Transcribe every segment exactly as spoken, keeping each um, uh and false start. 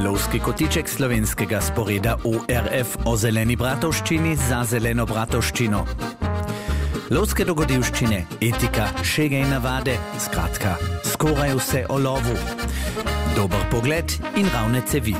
Lovski kotiček slovenskega sporeda O R F o zeleni bratovščini za zeleno bratovščino. Lovske dogodivščine, etika, šege in navade, skratka, skoraj vse o lovu. Dober pogled in ravne cevi.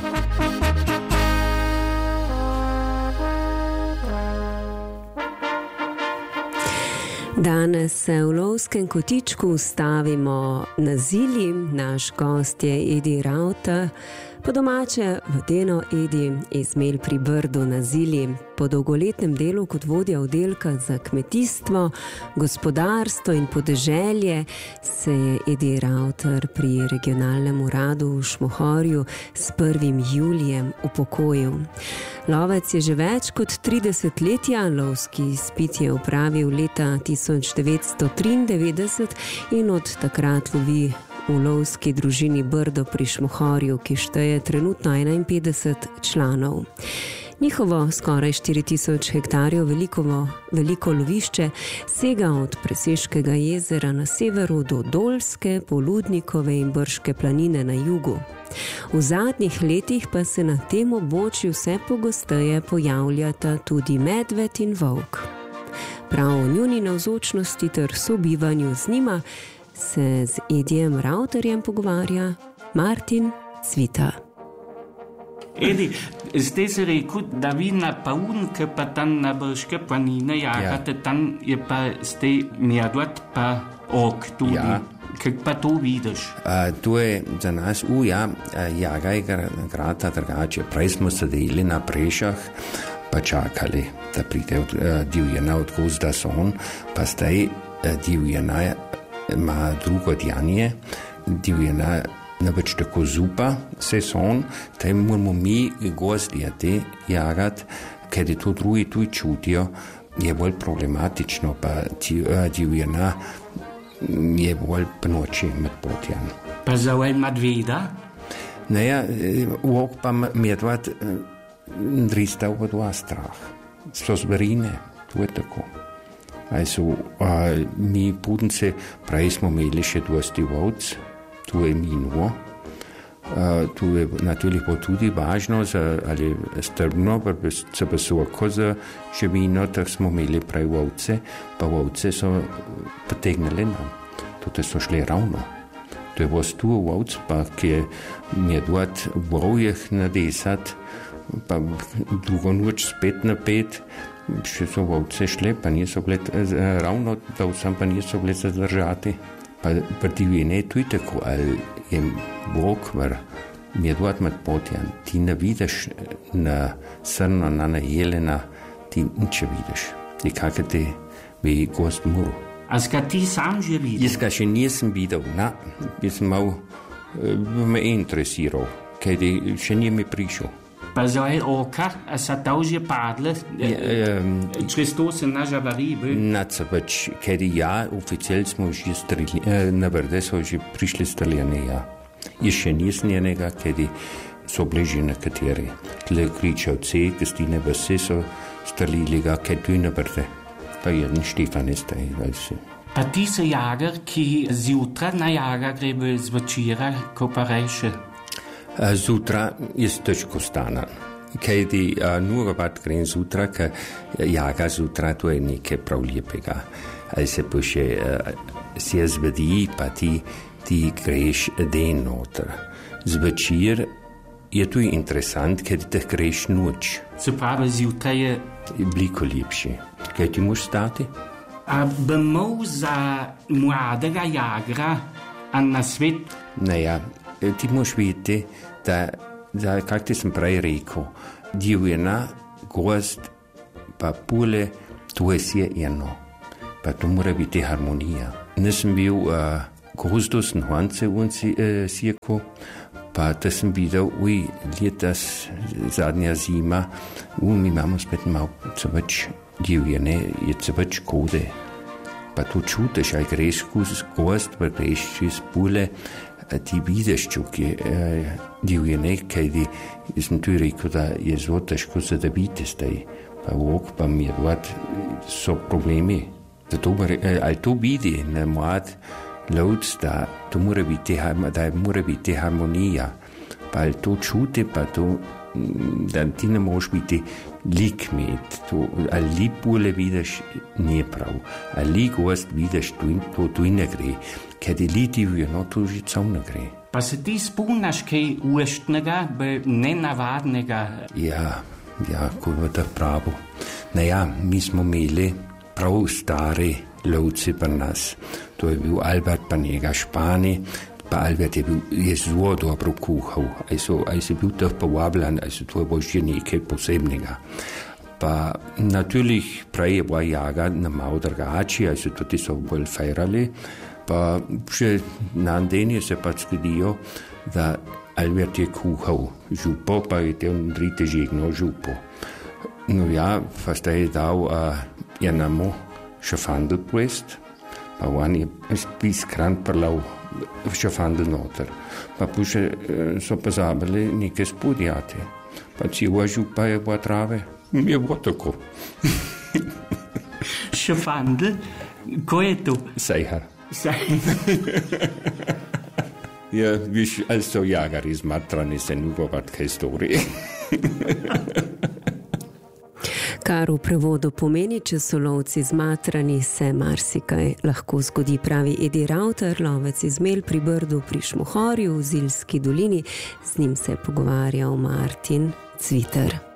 Danes se v lovskem kotičku ustavimo na Zili. Naš gost je Edi Ravta, po domače Vodeno Edi iz Mel pri Brdu na Zili. Po dolgoletnem delu kot vodja oddelka za kmetijstvo, gospodarstvo in podeželje se je Edi Ravter pri regionalnem uradu v Šmohorju s prvim julijem upokojil. Lovec je že več kot tri desetletja, lovski izpit je opravil leta tisoč devetsto triindevetdeset in od takrat lovi v lovski družini Brdo pri Šmohorju, ki šteje trenutno enainpetdeset članov. Njihovo skoraj štiri tisoč hektarjev veliko, veliko lovišče sega od Preseškega jezera na severu do Dolske, Poludnikove in Brške planine na jugu. V zadnjih letih pa se na tem območju vse pogosteje pojavljata tudi medved in volk. Prav o njuni navzočnosti ter sobivanju z njima se z Edijem Ravterjem pogovarja Martin Cvita. Edi, zdaj se rekel, da vi na Paunke pa tam na Brške planine jagate, ja. Tam je pa zdaj medved pa ok tudi. Ja. Kako pa to vidiš? Uh, to je za nas, u ja, jagaj grata drugače. Prej smo sedeli na prešah pa čakali, da pride od, uh, divjena od gozda son, pa zdaj uh, divjena ima drugo djanje, divjena ne več tako zupa sezon, taj moramo mi gozdjati jagati, ker je to drugi tuj čutijo, je bolj problematično, pa divjena je bolj po noči med potjan. Pa za vel medveda? Ne, ja, vok pa medved drista v dva strah. So zverine, to je tako. Also, a, mi Budence, prej smo imeli še dosti volc, to je minulo. Uh, tu je natürlich tudi važno, za, ali strbno, pa se posoko za živino, tak smo imeli prej volce, pa volce so potegnili nam. Tudi so šli ravno. To je vas tu volc, pa ki je medved voljeh na deset, pa drugo noč spet na pet, še so volce šli, pa niso bili ravno, da vsem pa niso bili zadržati. Pa divjene je tudi tako, ali je Bog, ver medved med potjan, ti ne vidiš na srno, na na jelena, ti nič vidiš. I kako te bi gost muru. A ska ti sam že videl? Jaz ga še nisem videl, na, jaz sem mal, bi me interesiral, kaj ti še nije mi prišel. Pa za je oka, a sa ta už je padle, ja, um, čez to se naša varibe? Na co več, ker ja, oficialno smo že streli, eh, na Brde so že prišli streljane, ja. Je še nisem njenega, ker so bliži nekateri. Tle kričavci, Kristine Vase so strelili ga, ker tu na Brde. Pa jeden Štefan je staj, vajsi. Pa ti se jager, ki zjutra na jager grebe zvečera, ko pa reše? Zjutra je težko stane. Kaj ti uh, nurobat grem zjutra, ker jaga zjutra, to je nekaj prav lepega. Ali se pa še uh, se zvedi, pa ti, ti greš den noter. Zvečer je tu interesant, ker ti greš noč. Se pravi, zjutra je veliko lepše. Kaj ti moš stati? A bi imel za mladega jagra na svet? Ne, ja. Ti moš videti, da, da kak ti sem prej rekel, divjena, gozd, pa pule, to je vse eno. Pa to mora biti harmonija. Nisem bil uh, gozdu, sem honce unci uh, sjeko, pa da sem videl, uj, letas, zadnja zima, uj, mi imamo spet malo co več divjene, je co več kode. Pa to čutiš, aj greš skozi gozd, pa greš čez pule, ti vidiš čuki eh, divjene, kaj ti, jaz sem tu rekel, da je zelo težko zadaviti zdaj, pa vok, pa medved, so problemi. Zato, eh, ali to vidi, ne mlad lovc, da to mora biti, da mora biti harmonija, Pa to čuti, pa to, da ti ne možeš biti lik imeti. To, ali li pole vidiš, nije prav. Ali li gost vidiš, to, to, to ne gre. Ker ti li divijo, no, to že cel ne gre. Pa se ti spomniš kaj uštnega, nenavadnega? Ja, ja, kot v teh pravu. Naja, mi smo imeli prav stari lovci pri nas. To je bil Albert pa njega Špani. Pa Albert je bil je zelo dobro kuhal, aj so, aj so bil teh povabljen, aj so to je bilo že nekaj posebnega. Pa natürlich prej je bila jaga na malo drugači, aj so tudi so bolj fejrali, pa še na dan je se pa zgodijo, da Albert je kuhal župo, pa je te drite žegno župo. No ja, pa sta je dal uh, enemu šafandl pojest, pa on je spis kran prlav šafandl noter. Pa puše so pozabili nekaj spodjati. Pa cijela župa je bila trave. Je bilo tako. Šafandl? Ko je to? Sejhar. Sejhar. Ja, viš, ali so jagari zmatrani se nugovati kaj storije. Kar v prevodu pomeni, če so lovci zmatrani, se marsikaj lahko zgodi, pravi Edi Ravter, lovec iz Mel pri Brdu pri Šmohorju v Zilski dolini. Z njim se je pogovarjal Martin Cviter.